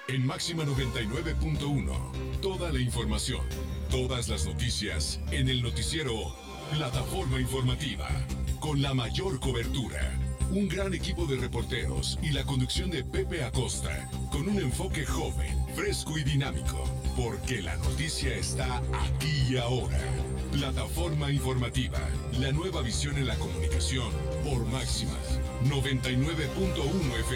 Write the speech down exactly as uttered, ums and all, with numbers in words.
En Máxima noventa y nueve punto uno, toda la información, todas las noticias en el noticiero Plataforma Informativa, con la mayor cobertura, un gran equipo de reporteros y la conducción de Pepe Acosta, con un enfoque joven, fresco y dinámico, porque la noticia está aquí y ahora. Plataforma Informativa, la nueva visión en la comunicación por Máxima noventa y nueve punto uno F M.